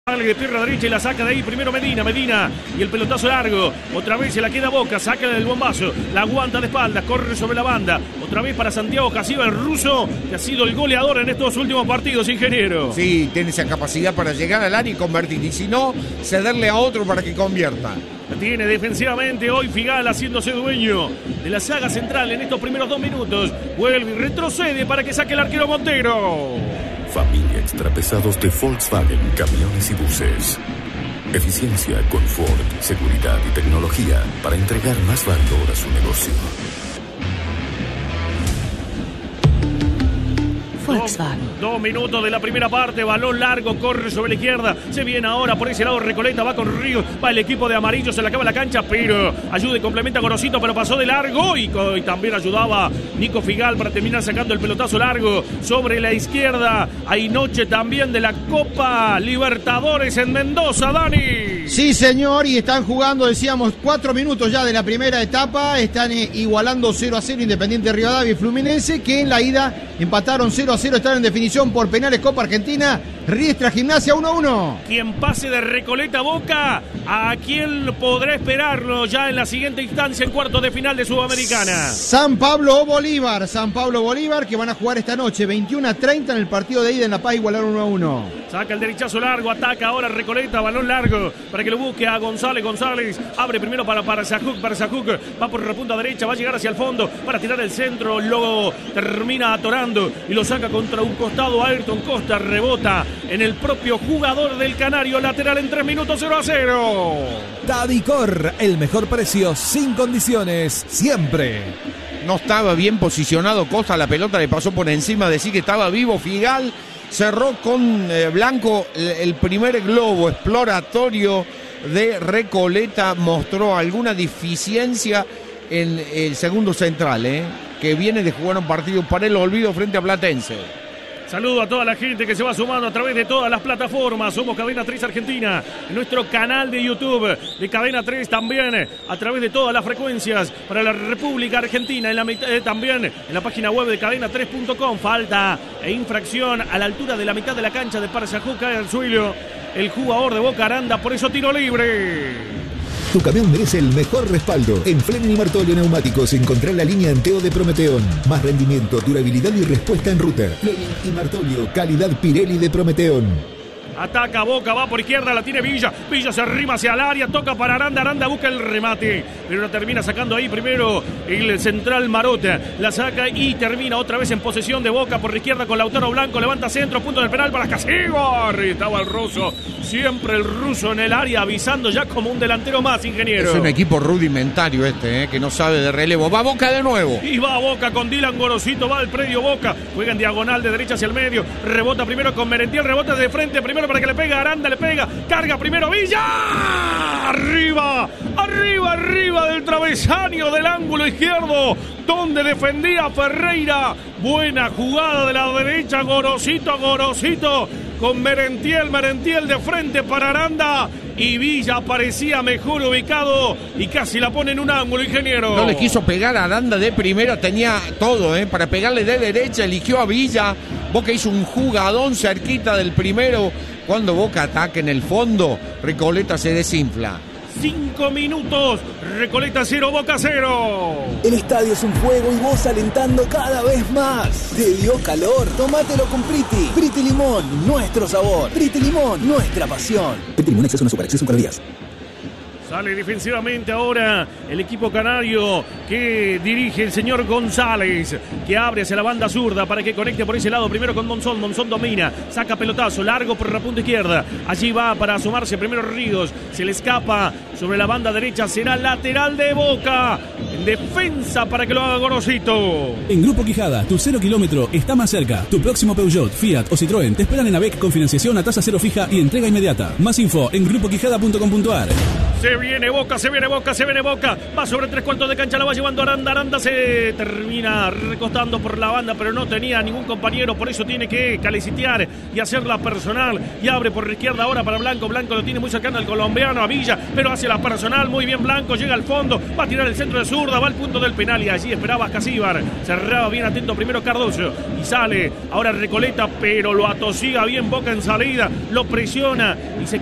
De pierna derecha y la saca de ahí primero Medina y el pelotazo largo, otra vez se la queda Boca, saca del bombazo, la aguanta de espaldas, corre sobre la banda, otra vez para Santiago Casillo, el ruso que ha sido el goleador en estos últimos partidos, ingeniero. Sí, tiene esa capacidad para llegar al área y convertir, y si no, cederle a otro para que convierta. Tiene defensivamente hoy Figal haciéndose dueño de la saga central en estos primeros 2 minutos, vuelve y retrocede para que saque el arquero Montero. Familia Extrapesados de Volkswagen, camiones y buses. Eficiencia, confort, seguridad y tecnología para entregar más valor a su negocio. Volkswagen. 2 minutos de la primera parte, balón largo, corre sobre la izquierda, se viene ahora por ese lado Recoleta, va con Ríos, va el equipo de amarillo, se le acaba la cancha, pero ayuda y complementa a Gorosito, pero pasó de largo y también ayudaba Nico Figal para terminar sacando el pelotazo largo sobre la izquierda. Hay noche también de la Copa Libertadores en Mendoza, Dani. Sí, señor, y están jugando, decíamos, 4 minutos ya de la primera etapa, están igualando 0-0 Independiente Rivadavia y Fluminense, que en la ida empataron 0-0, están en definición por penales Copa Argentina, Riestra Gimnasia 1-1. Quien pase de Recoleta a Boca, ¿a quién podrá esperarlo ya en la siguiente instancia en cuartos de final de Sudamericana? San Pablo o Bolívar, que van a jugar esta noche, 21:30 en el partido de ida en La Paz, igualaron 1-1. Saca el derechazo largo, ataca ahora Recoleta, balón largo para que lo busque a González, abre primero para Sajuk, va por la punta derecha, va a llegar hacia el fondo para tirar el centro, luego termina atorando y lo saca contra un costado, Ayrton Costa rebota en el propio jugador del Canario, lateral en 3 minutos, 0-0. Tadicor, el mejor precio sin condiciones, siempre. No estaba bien posicionado Costa, la pelota le pasó por encima, decir que estaba vivo Figal, cerró con Blanco el primer globo exploratorio de Recoleta, mostró alguna deficiencia en el segundo central, que viene de jugar un partido para el olvido frente a Platense. Saludo a toda la gente que se va sumando a través de todas las plataformas. Somos Cadena 3 Argentina, en nuestro canal de YouTube de Cadena 3 también, a través de todas las frecuencias para la República Argentina, también en la página web de cadena3.com. Falta e infracción a la altura de la mitad de la cancha de Parsajú, cae al suelo el jugador de Boca, Aranda, por eso tiro libre. Tu camión merece el mejor respaldo. En Fleming y Martolio Neumáticos encontrá la línea Anteo de Prometeón. Más rendimiento, durabilidad y respuesta en ruta. Fleming y Martolio, calidad Pirelli de Prometeón. Ataca Boca, va por izquierda, la tiene Villa se arrima hacia el área, toca para Aranda busca el remate, pero la termina sacando ahí primero el central Marota, la saca y termina otra vez en posesión de Boca por la izquierda con Lautaro Blanco, levanta centro, punto del penal para Casillo, estaba el ruso, siempre el ruso en el área avisando ya como un delantero más, ingeniero. Es un equipo rudimentario que no sabe de relevo, va Boca de nuevo. Y va Boca con Dylan Gorosito, va al predio Boca, juega en diagonal de derecha hacia el medio, rebota primero con Merentiel, rebota de frente primero para que le pega Aranda, le pega, carga primero Villa, arriba del travesaño del ángulo izquierdo, donde defendía Ferreira, buena jugada de la derecha, Gorosito, con Merentiel de frente para Aranda, y Villa parecía mejor ubicado y casi la pone en un ángulo, ingeniero. No le quiso pegar a Aranda de primera, tenía todo para pegarle de derecha, eligió a Villa. Boca hizo un jugadón cerquita del primero. Cuando Boca ataca en el fondo, Recoleta se desinfla. 5 minutos, Recoleta 0, Boca 0. El estadio es un fuego y vos alentando cada vez más. ¿Te dio calor? Tómatelo con Priti. Priti Limón, nuestro sabor. Priti Limón, nuestra pasión. Priti Limón, exceso no supera, exceso en calorías. Sale defensivamente ahora el equipo canario que dirige el señor González, que abre hacia la banda zurda para que conecte por ese lado primero con Monzón domina, saca pelotazo largo por la punta izquierda, allí va para asomarse primero Ríos, se le escapa sobre la banda derecha, será lateral de Boca, en defensa para que lo haga Gorosito. En Grupo Quijada, tu 0 kilómetro está más cerca. Tu próximo Peugeot, Fiat o Citroën te esperan en AVEC con financiación a tasa cero fija y entrega inmediata. Más info en grupoquijada.com.ar. Se viene Boca, se viene Boca. Va sobre 3/4 de cancha, la va llevando Aranda. Aranda se termina recostando por la banda, pero no tenía ningún compañero, por eso tiene que calicitear y hacerla personal. Y abre por la izquierda ahora para Blanco. Blanco lo tiene muy cercano al colombiano, a Villa, pero hace la personal. Muy bien Blanco, llega al fondo, va a tirar el centro de zurda, va al punto del penal y allí esperaba Casíbar. Cerraba bien atento primero Cardoso y sale ahora Recoleta, pero lo atosiga bien Boca en salida, lo presiona y se